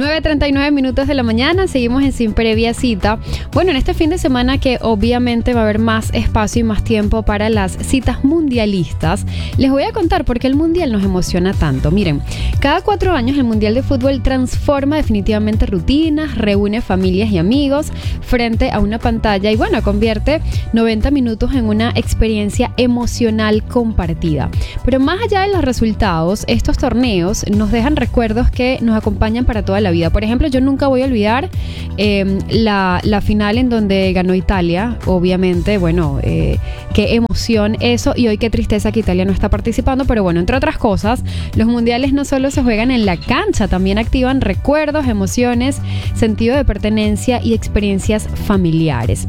9:39 de la mañana, seguimos en Sin Previa Cita. Bueno, en este fin de semana que obviamente va a haber más espacio y más tiempo para las citas mundialistas, les voy a contar por qué el Mundial nos emociona tanto. Miren, cada 4 años el Mundial de Fútbol transforma definitivamente rutinas, reúne familias y amigos frente a una pantalla y bueno, convierte 90 minutos en una experiencia emocional compartida. Pero más allá de los resultados, estos torneos nos dejan recuerdos que nos acompañan para toda la vida. Por ejemplo, yo nunca voy a olvidar la final en donde ganó Italia. Obviamente, bueno, qué emoción eso, y hoy qué tristeza que Italia no está participando, pero bueno, entre otras cosas, los mundiales no solo se juegan en la cancha, también activan recuerdos, emociones, sentido de pertenencia y experiencias familiares.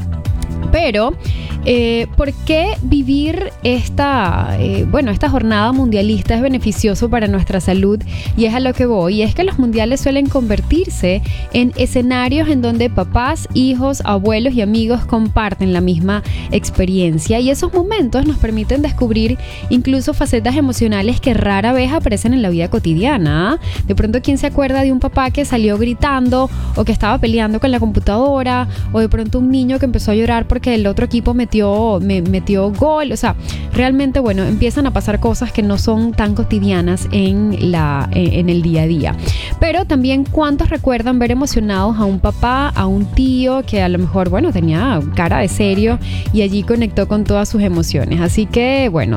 Pero, ¿por qué vivir esta jornada mundialista es beneficioso para nuestra salud? Y es a lo que voy. Y es que los mundiales suelen convertirse en escenarios en donde papás, hijos, abuelos y amigos comparten la misma experiencia. Y esos momentos nos permiten descubrir incluso facetas emocionales que rara vez aparecen en la vida cotidiana. De pronto, ¿quién se acuerda de un papá que salió gritando o que estaba peleando con la computadora? O de pronto un niño que empezó a llorar porque el otro equipo metió gol. O sea, realmente, bueno, empiezan a pasar cosas que no son tan cotidianas en el día a día. Pero también, ¿cuántos recuerdan ver emocionados a un papá, a un tío que a lo mejor, bueno, tenía cara de serio y allí conectó con todas sus emociones? Así que, bueno,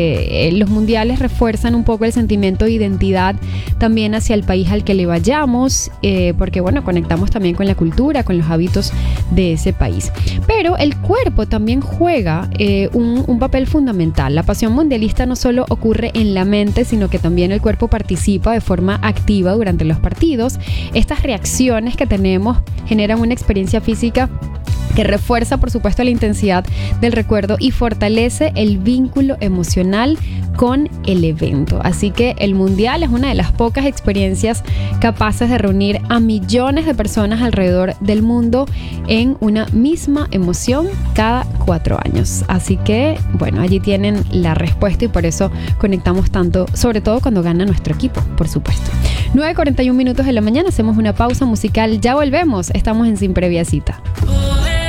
los mundiales refuerzan un poco el sentimiento de identidad también hacia el país al que le vayamos, porque, bueno, conectamos también con la cultura, con los hábitos de ese país. Pero el cuerpo también juega un papel fundamental. La pasión mundialista no solo ocurre en la mente, sino que también el cuerpo participa de forma activa durante los partidos. Estas reacciones que tenemos generan una experiencia física que refuerza, por supuesto, la intensidad del recuerdo y fortalece el vínculo emocional con el evento. Así que el Mundial es una de las pocas experiencias capaces de reunir a millones de personas alrededor del mundo en una misma emoción cada 4 años. Así que, bueno, allí tienen la respuesta y por eso conectamos tanto, sobre todo cuando gana nuestro equipo, por supuesto. 9:41 de la mañana, hacemos una pausa musical, ya volvemos, estamos en Sin Previa Cita.